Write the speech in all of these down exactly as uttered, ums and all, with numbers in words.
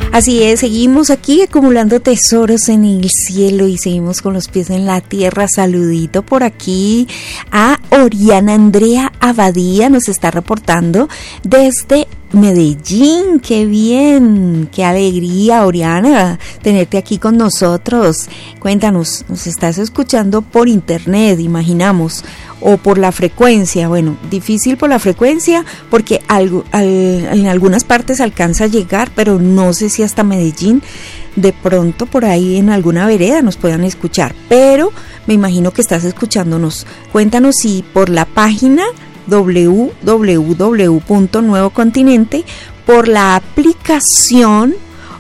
Así es, seguimos aquí acumulando tesoros en el cielo y seguimos con los pies en la tierra. Saludito por aquí a Oriana Andrea Abadía, nos está reportando desde Medellín. Qué bien, qué alegría, Oriana, tenerte aquí con nosotros. Cuéntanos, ¿nos estás escuchando por internet, imaginamos, o por la frecuencia? Bueno, difícil por la frecuencia porque algo, al, en algunas partes alcanza a llegar, pero no sé si hasta Medellín. De pronto por ahí en alguna vereda nos puedan escuchar, pero me imagino que estás escuchándonos. Cuéntanos si por la página doble u doble u doble u punto nuevo continente, por la aplicación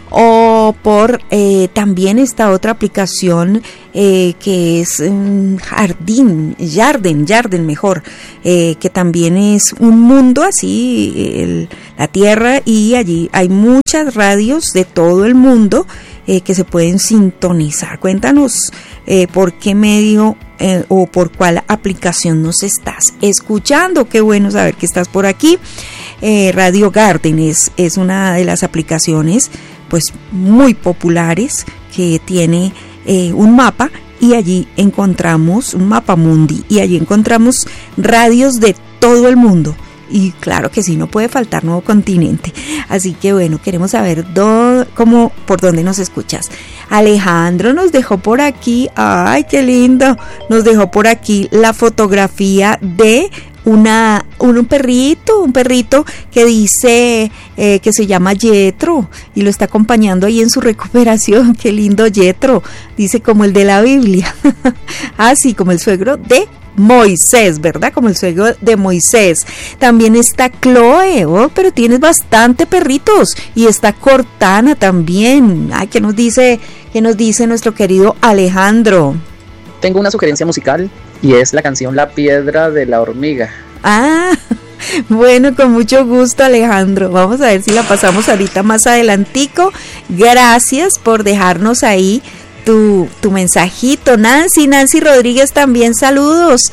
o por eh, también esta otra aplicación eh, que es um, Jardín, Jarden, Jarden mejor, eh, que también es un mundo así, el, la Tierra, y allí hay muchas radios de todo el mundo eh, que se pueden sintonizar. Cuéntanos eh, por qué medio eh, o por cuál aplicación nos estás escuchando. Qué bueno saber que estás por aquí. Eh, Radio Garden es, es una de las aplicaciones pues muy populares que tiene eh, un mapa, y allí encontramos un mapa mundi y allí encontramos radios de todo el mundo. Y claro que sí, no puede faltar Nuevo Continente. Así que bueno, queremos saber do, cómo, por dónde nos escuchas. Alejandro nos dejó por aquí, ay, qué lindo, nos dejó por aquí la fotografía de una un perrito, un perrito que dice eh, que se llama Yetro y lo está acompañando ahí en su recuperación. Qué lindo Yetro, dice como el de la Biblia. Así como el suegro de Moisés, ¿verdad? Como el suegro de Moisés. También está Chloe, oh, pero tienes bastante perritos. Y está Cortana también. Ay, ¿qué nos dice, qué nos dice nuestro querido Alejandro? Tengo una sugerencia musical y es la canción La Piedra de la Hormiga. Ah, bueno, con mucho gusto, Alejandro. Vamos a ver si la pasamos ahorita más adelantico. Gracias por dejarnos ahí Tu, tu mensajito. Nancy, Nancy Rodríguez también, saludos,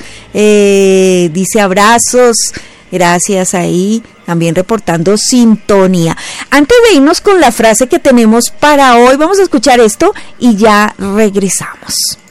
eh, dice abrazos, gracias ahí, también reportando sintonía. Antes de irnos con la frase que tenemos para hoy, vamos a escuchar esto y ya regresamos.